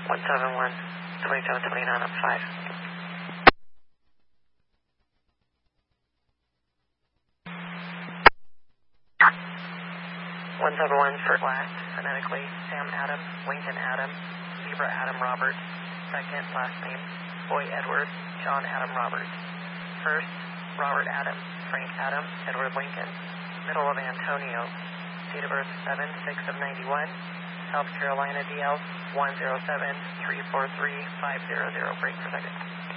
171, 2729 on 5. 171 first last, phonetically, Sam Adam, Lincoln Adam, Zebra Adam Roberts. Second, last name, Boy Edward, John Adam Roberts. First, Robert Adam, Frank Adam, Edward Lincoln. Middle of Antonio. Date of birth 7/6 of 91. South Carolina DL 107-343-500. Break per second.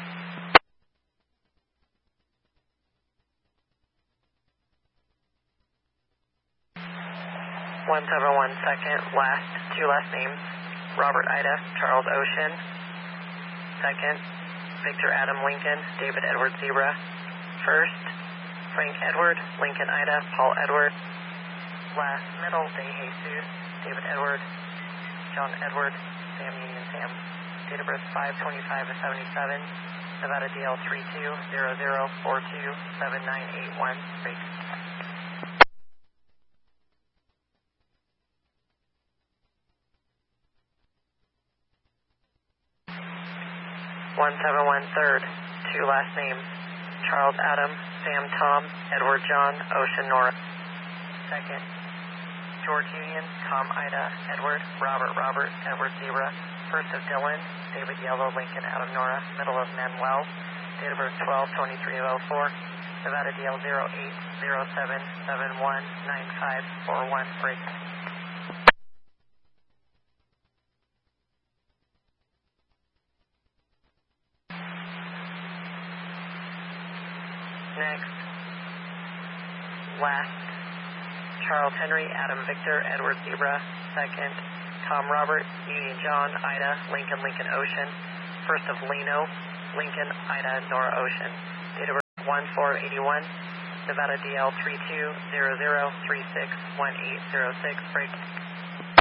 171 second, two last names, Robert Ida, Charles Ocean. Second, Victor Adam Lincoln, David Edward Zebra. First, Frank Edward, Lincoln Ida, Paul Edward. Last, middle, De Jesus, David Edward, John Edward, Sam Union Sam. Date of birth 5/25 of 77. Nevada DL 3200427981. Break. 171 third, two last names, Charles Adam, Sam Tom, Edward John, Ocean Nora. Second, George Union, Tom Ida, Edward, Robert, Edward Zebra. First of Dylan, David Yellow, Lincoln Adam Nora. Middle of Manuel, date of birth 12/23/04. Nevada DL 0807719541. Break. Next, last, Charles Henry, Adam Victor, Edward Zebra. Second, Tom Robert, Union John, Ida, Lincoln Ocean. First of Leno, Lincoln, Ida, Nora Ocean. Date of birth 1/4/81. Nevada DL 3200361806. Break.